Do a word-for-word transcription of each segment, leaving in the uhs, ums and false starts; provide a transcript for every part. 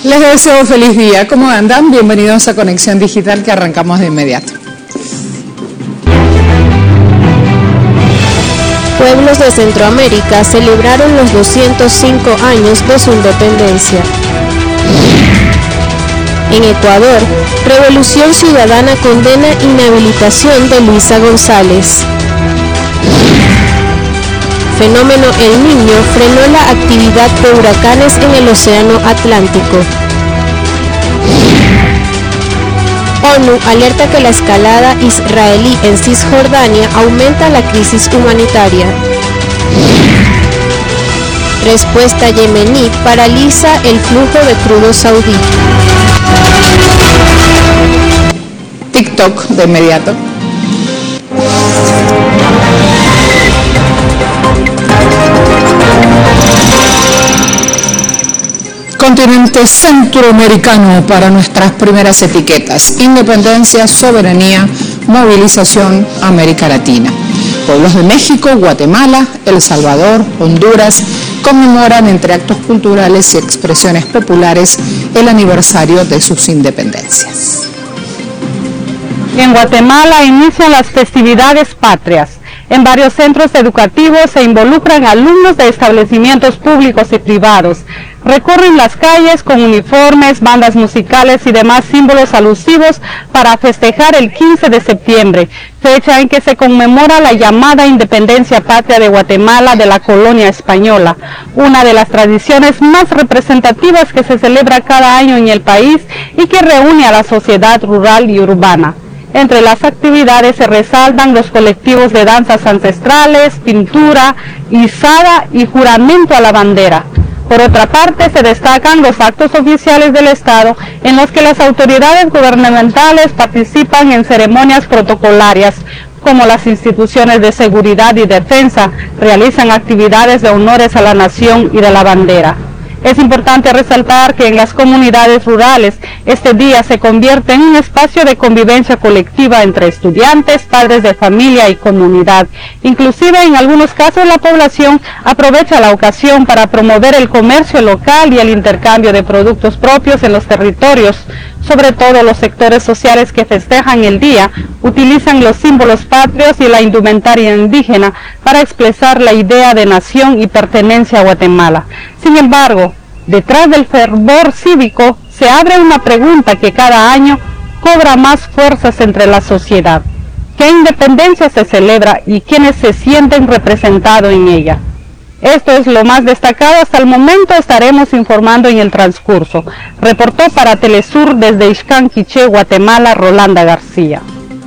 Les deseo feliz día. ¿Cómo andan? Bienvenidos a Conexión Digital, que arrancamos de inmediato. Pueblos de Centroamérica celebraron los doscientos cinco años de su independencia. En Ecuador, Revolución Ciudadana condena inhabilitación de Luisa González. Fenómeno El Niño frenó la actividad de huracanes en el Océano Atlántico. ONU alerta que la escalada israelí en Cisjordania aumenta la crisis humanitaria. Respuesta yemení paraliza el flujo de crudo saudí. TikTok de inmediato. Continente centroamericano para nuestras primeras etiquetas: independencia, soberanía, movilización, América Latina. Pueblos de México, Guatemala, El Salvador, Honduras conmemoran entre actos culturales y expresiones populares el aniversario de sus independencias. En Guatemala inician las festividades patrias. En varios centros educativos se involucran alumnos de establecimientos públicos y privados. Recorren las calles con uniformes, bandas musicales y demás símbolos alusivos para festejar el quince de septiembre, fecha en que se conmemora la llamada independencia patria de Guatemala de la colonia española, una de las tradiciones más representativas que se celebra cada año en el país y que reúne a la sociedad rural y urbana. Entre las actividades se resaltan los colectivos de danzas ancestrales, pintura, izada y juramento a la bandera. Por otra parte, se destacan los actos oficiales del Estado en los que las autoridades gubernamentales participan en ceremonias protocolarias, como las instituciones de seguridad y defensa realizan actividades de honores a la nación y de la bandera. Es importante resaltar que en las comunidades rurales este día se convierte en un espacio de convivencia colectiva entre estudiantes, padres de familia y comunidad. Inclusive en algunos casos la población aprovecha la ocasión para promover el comercio local y el intercambio de productos propios en los territorios. Sobre todo los sectores sociales que festejan el día utilizan los símbolos patrios y la indumentaria indígena para expresar la idea de nación y pertenencia a Guatemala. Sin embargo, detrás del fervor cívico se abre una pregunta que cada año cobra más fuerzas entre la sociedad. ¿Qué independencia se celebra y quiénes se sienten representados en ella? Esto es lo más destacado hasta el momento, estaremos informando en el transcurso. Reportó para Telesur desde Ixcán, Quiché, Guatemala, Rolanda García.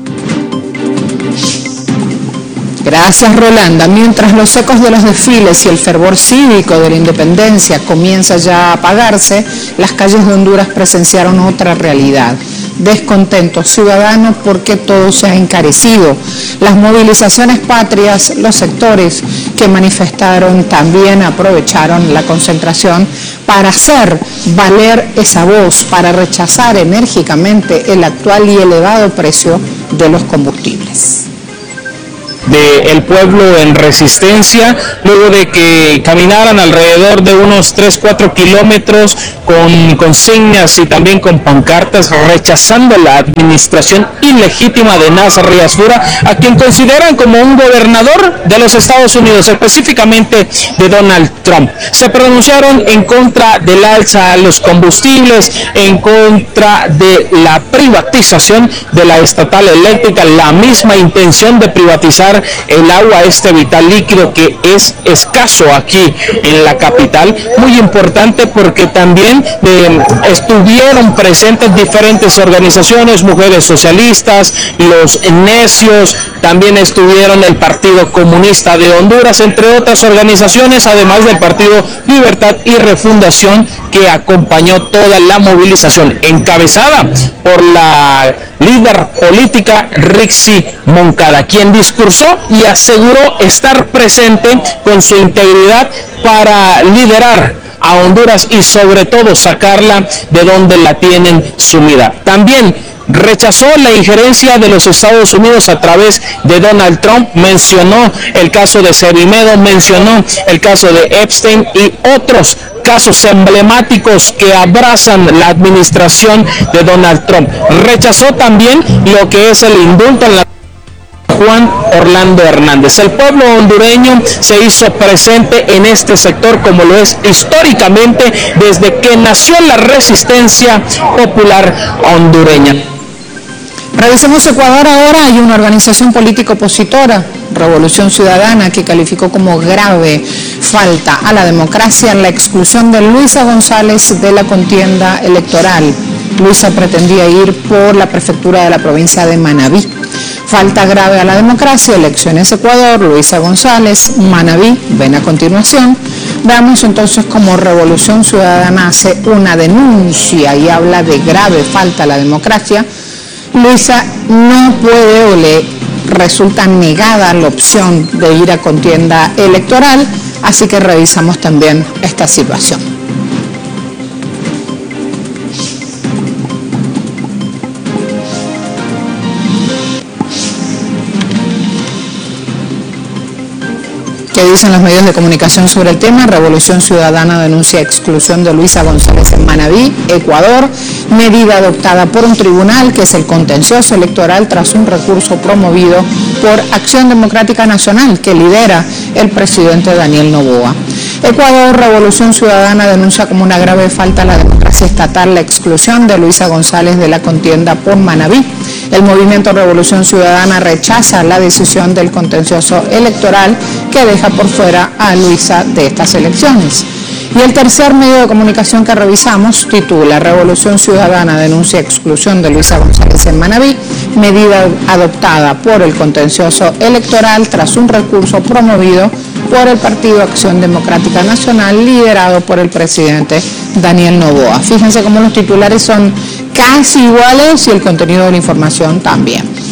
Gracias, Rolanda. Mientras los ecos de los desfiles y el fervor cívico de la independencia comienza ya a apagarse, las calles de Honduras presenciaron otra realidad. Descontento ciudadano porque todo se ha encarecido. Las movilizaciones patrias, los sectores que manifestaron también aprovecharon la concentración para hacer valer esa voz, para rechazar enérgicamente el actual y elevado precio de los combustibles. Del pueblo en resistencia, luego de que caminaran alrededor de unos tres a cuatro kilómetros con consignas y también con pancartas rechazando la administración ilegítima de Nazar Riasfura, a quien consideran como un gobernador de los Estados Unidos, específicamente de Donald Trump. Se pronunciaron en contra del alza a los combustibles, en contra de la privatización de la estatal eléctrica, la misma intención de privatizar el agua, este vital líquido que es escaso aquí en la capital. Muy importante porque también eh, estuvieron presentes diferentes organizaciones, mujeres socialistas, los necios, también estuvieron el Partido Comunista de Honduras, entre otras organizaciones, además del Partido Libertad y Refundación, que acompañó toda la movilización, encabezada por la líder política Rixi Moncada, quien discursó y aseguró estar presente con su integridad para liderar a Honduras y sobre todo sacarla de donde la tienen sumida. También rechazó la injerencia de los Estados Unidos a través de Donald Trump, mencionó el caso de Cerimedo, mencionó el caso de Epstein y otros casos emblemáticos que abrazan la administración de Donald Trump. Rechazó también lo que es el indulto en la Juan Orlando Hernández. El pueblo hondureño se hizo presente en este sector como lo es históricamente desde que nació la resistencia popular hondureña. Revisemos Ecuador ahora. Hay una organización política opositora, Revolución Ciudadana, que calificó como grave falta a la democracia la exclusión de Luisa González de la contienda electoral. Luisa pretendía ir por la prefectura de la provincia de Manabí. Falta grave a la democracia, elecciones Ecuador, Luisa González, Manabí, ven a continuación. Veamos entonces cómo Revolución Ciudadana hace una denuncia y habla de grave falta a la democracia. Luisa no puede o le resulta negada la opción de ir a contienda electoral, así que revisamos también esta situación. ¿Qué dicen los medios de comunicación sobre el tema? Revolución Ciudadana denuncia exclusión de Luisa González en Manabí, Ecuador, medida adoptada por un tribunal que es el contencioso electoral tras un recurso promovido por Acción Democrática Nacional que lidera el presidente Daniel Noboa. Ecuador, Revolución Ciudadana denuncia como una grave falta a la democracia estatal la exclusión de Luisa González de la contienda por Manabí. El movimiento Revolución Ciudadana rechaza la decisión del contencioso electoral que deja por fuera a Luisa de estas elecciones. Y el tercer medio de comunicación que revisamos titula Revolución Ciudadana denuncia exclusión de Luisa González en Manabí, medida adoptada por el contencioso electoral tras un recurso promovido por el Partido Acción Democrática Nacional liderado por el presidente Daniel Noboa. Fíjense cómo los titulares son casi iguales y el contenido de la información también.